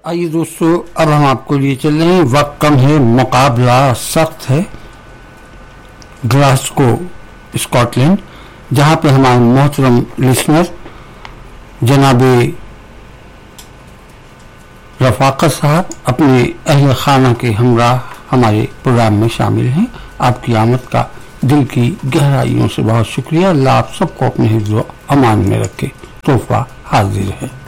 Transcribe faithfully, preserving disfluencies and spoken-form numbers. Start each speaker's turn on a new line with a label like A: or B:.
A: आइए दोस्तों, अब हम आपको लिए चल रहे हैं। वक्त कम है, मुकाबला सख्त है। ग्लासगो स्कॉटलैंड, जहां पे हमारे मोहतरम लिसनर जनाबे रफाकत साहब अपने अहल खाना के हमरा हमारे प्रोग्राम में शामिल हैं। आपकी आमद का दिल की गहराइयों से बहुत शुक्रिया। अल्लाह आप सबको अपने हिफ्ज़ व अमान में रखे। तोहफा हाजिर है।